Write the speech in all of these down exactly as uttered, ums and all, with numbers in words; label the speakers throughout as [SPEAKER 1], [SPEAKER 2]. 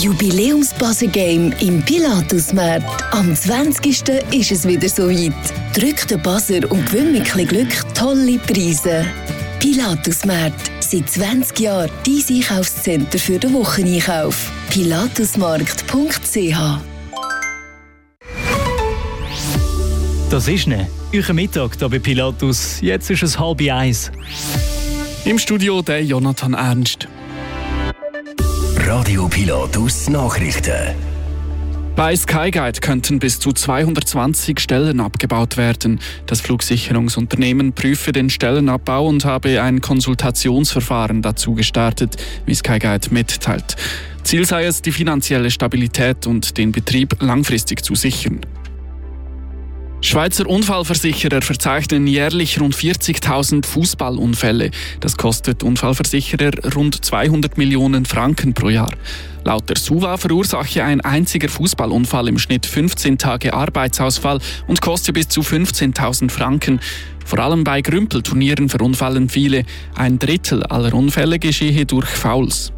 [SPEAKER 1] Jubiläums-Buzzer-Game im Pilatus-Markt. Am zwanzigsten ist es wieder soweit. Drück den Buzzer und gewinn mit ein bisschen Glück tolle Preise. Pilatus-Markt. Seit zwanzig Jahren dein Einkaufscenter für den Wocheneinkauf. pilatusmarkt punkt c h.
[SPEAKER 2] Das ist ne. Euer Mittag hier bei Pilatus. Jetzt ist es halb eins.
[SPEAKER 3] Im Studio der Jonathan Ernst.
[SPEAKER 4] Radio Pilatus Nachrichten.
[SPEAKER 3] Bei Skyguide könnten bis zu zweihundertzwanzig Stellen abgebaut werden. Das Flugsicherungsunternehmen prüfe den Stellenabbau und habe ein Konsultationsverfahren dazu gestartet, wie Skyguide mitteilt. Ziel sei es, die finanzielle Stabilität und den Betrieb langfristig zu sichern. Schweizer Unfallversicherer verzeichnen jährlich rund vierzigtausend Fußballunfälle. Das kostet Unfallversicherer rund zweihundert Millionen Franken pro Jahr. Laut der SUVA verursache ein einziger Fußballunfall im Schnitt fünfzehn Tage Arbeitsausfall und koste bis zu fünfzehntausend Franken. Vor allem bei Grümpelturnieren verunfallen viele. Ein Drittel aller Unfälle geschehe durch Fouls.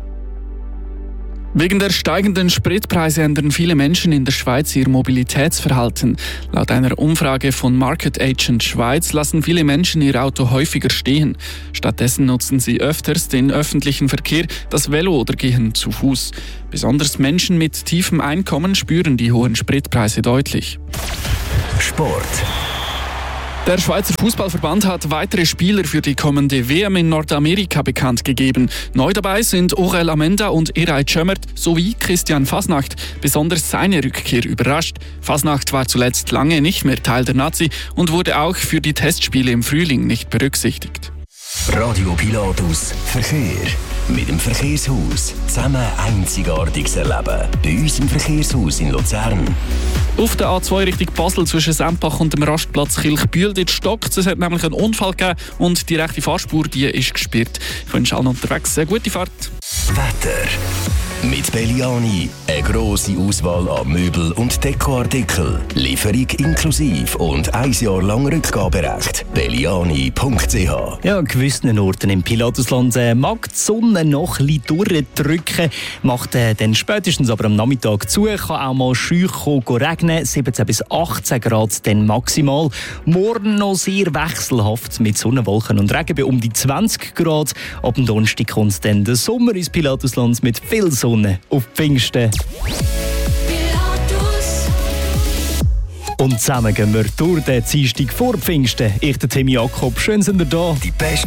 [SPEAKER 3] Wegen der steigenden Spritpreise ändern viele Menschen in der Schweiz ihr Mobilitätsverhalten. Laut einer Umfrage von Market Agent Schweiz lassen viele Menschen ihr Auto häufiger stehen. Stattdessen nutzen sie öfters den öffentlichen Verkehr, das Velo oder gehen zu Fuß. Besonders Menschen mit tiefem Einkommen spüren die hohen Spritpreise deutlich.
[SPEAKER 4] Sport.
[SPEAKER 3] Der Schweizer Fußballverband hat weitere Spieler für die kommende W M in Nordamerika bekannt gegeben. Neu dabei sind Orel Amenda und Eray Tschömert sowie Christian Fasnacht. Besonders seine Rückkehr überrascht. Fasnacht war zuletzt lange nicht mehr Teil der Nazi und wurde auch für die Testspiele im Frühling nicht berücksichtigt.
[SPEAKER 4] Radio Pilatus Verkehr. Mit dem Verkehrshaus zusammen Einzigartiges erleben. Bei uns im Verkehrshaus in Luzern.
[SPEAKER 3] Auf der A zwei Richtung Basel zwischen Sempach und dem Rastplatz Kilchbühl dort stockt. Es hat nämlich einen Unfall gegeben und die rechte Fahrspur die ist gesperrt. Ich wünsche allen unterwegs eine gute Fahrt.
[SPEAKER 4] Wetter. Mit Belliani eine grosse Auswahl an Möbel- und Dekoartikeln. Lieferung inklusive und ein Jahr lang Rückgaberecht. belliani punkt c h.
[SPEAKER 2] Ja, an gewissen Orten im Pilatusland äh, mag die Sonne noch ein bisschen durchdrücken, macht äh, dann spätestens aber am Nachmittag zu, kann auch mal scheu regnen, siebzehn bis achtzehn Grad dann maximal. Morgen noch sehr wechselhaft mit Sonnenwolken und Regen bei um die zwanzig Grad. Ab dem Donnerstag kommt dann der Sommer ins Pilatusland mit viel Sonne auf Pfingsten. Und zusammen gehen wir durch den Dienstag vor Pfingsten. Ich, der Tim Jakob, schön sind ihr da.
[SPEAKER 4] Die beste